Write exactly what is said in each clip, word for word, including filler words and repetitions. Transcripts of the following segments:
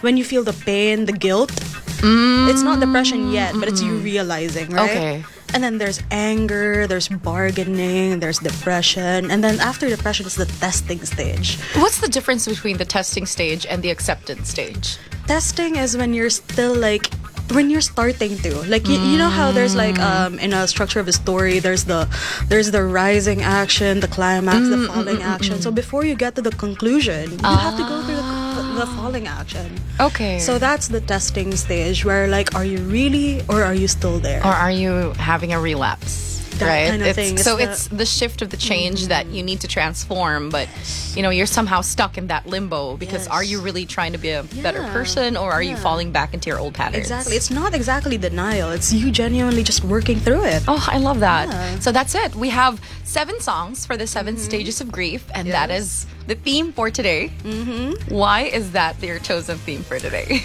when you feel the pain, the guilt. Mm. It's not depression yet, but it's you realizing, right? Okay. And then there's anger, there's bargaining, there's depression, and then after depression is the testing stage. What's the difference between the testing stage and the acceptance stage? Testing is when you're still like when you're starting to like you, you know how there's like um in a structure of a story there's the there's the rising action, the climax, mm, the falling mm, action. Mm, so before you get to the conclusion, you ah. have to go through the, the falling action. Okay. So that's the testing stage where like, are you really or are you still there? Or are you having a relapse? That right? kind of it's, thing. So it's it's the, the shift of the change mm-hmm. that you need to transform, but you know, you're somehow stuck in that limbo because yes. are you really trying to be a yeah. better person or are yeah. you falling back into your old patterns? Exactly. It's not exactly denial. It's you genuinely just working through it. Oh, I love that. Yeah. So that's it. We have seven songs for the seven mm-hmm. stages of grief, and yes. that is the theme for today. Mm-hmm. Why is that your chosen theme for today?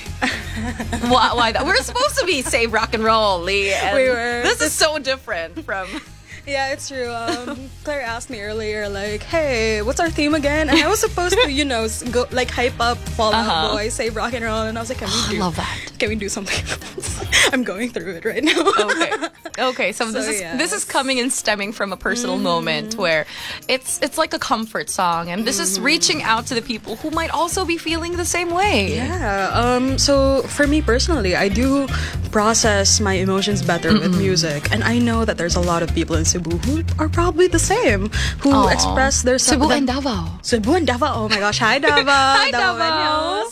why, why that? We're supposed to be Save Rock and Roll, Lee. And we were. This is so different from... Yeah, it's true. Um, Claire asked me earlier, like, hey, what's our theme again? And I was supposed to, you know, go like hype up Fall Out uh-huh. Boy, Save Rock and Roll, and I was like, can we do? I love that. Can we do something else? I'm going through it right now. Okay. Okay. So, so this is yes. this is coming and stemming from a personal mm-hmm. moment where it's it's like a comfort song, and this mm-hmm. is reaching out to the people who might also be feeling the same way. Yeah. Um. So for me personally, I do process my emotions better mm-hmm. with music, and I know that there's a lot of people in Cebu who are probably the same, who Aww. express their Cebu and Davao. Cebu and Davao. Oh my gosh. Hi Davao. Hi Davao.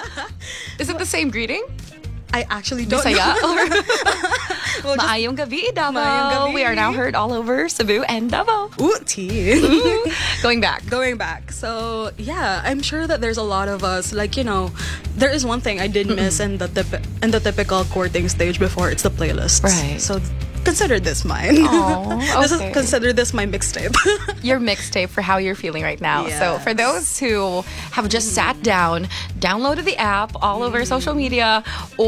Is it the same greeting? I actually don't Bisaya? know. Well, Maayong gabi, Davao. We are now heard all over Cebu and Davao. Ooh, tea. Ooh. Going back. Going back. So, yeah, I'm sure that there's a lot of us, like, you know, there is one thing I did miss in the tip- in the typical courting stage before. It's the playlists. Right. So, consider this mine. Aww, okay. This is, consider this my mixtape. Your mixtape for how you're feeling right now. Yes. So for those who have just sat down, downloaded the app all over mm. social media,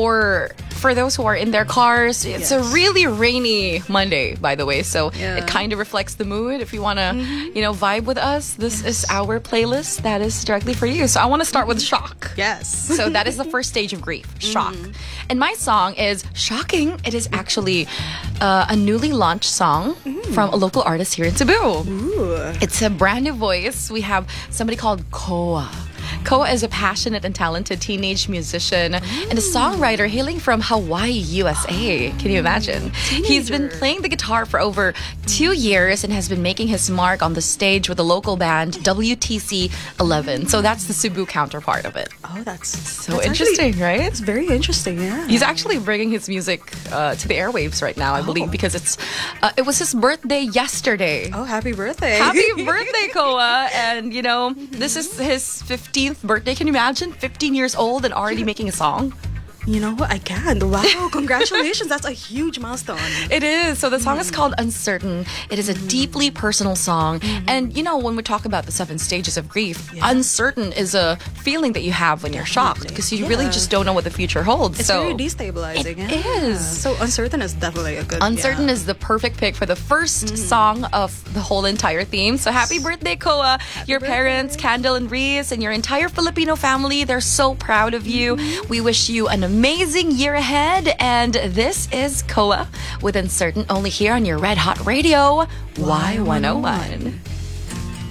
or for those who are in their cars, it's yes. a really rainy Monday, by the way. So yeah. it kind of reflects the mood. If you want to, mm-hmm. you know, vibe with us, this yes. is our playlist that is directly for you. So I want to start with Shock. Yes. So that is the first stage of grief, Shock. Mm. And my song is shocking. It is actually uh, a newly launched song mm. from a local artist here in Cebu. Ooh. It's a brand new voice. We have somebody called Koa. Koa is a passionate and talented teenage musician Ooh. and a songwriter hailing from Hawaii, U S A. Can you imagine? Teenager. He's been playing the guitar for over two years and has been making his mark on the stage with the local band W T C eleven. So that's the Cebu counterpart of it. Oh, that's so that's interesting, actually, right? It's very interesting, yeah. He's actually bringing his music uh, to the airwaves right now, I oh. believe, because it's uh, it was his birthday yesterday. Oh, happy birthday. Happy birthday, Koa. And, you know, mm-hmm. this is his fifteenth birthday. Can you imagine? fifteen years old and already making a song? You know what? I can. Wow, congratulations. That's a huge milestone. It is. So the song mm. is called Uncertain. It is a mm. deeply personal song. Mm-hmm. And, you know, when we talk about the seven stages of grief, yeah. uncertain is a feeling that you have when you're shocked because you yeah. really just don't know what the future holds. It's so very destabilizing. It yeah. is. So Uncertain is definitely a good Uncertain yeah. is the perfect pick for the first mm. song of the whole entire theme. So happy birthday, Koa. Happy your birthday. Parents, Candle and Reese, and your entire Filipino family, they're so proud of you. Mm-hmm. We wish you an amazing year ahead, and this is Koa with Uncertain, only here on your Red Hot Radio, Y one oh one.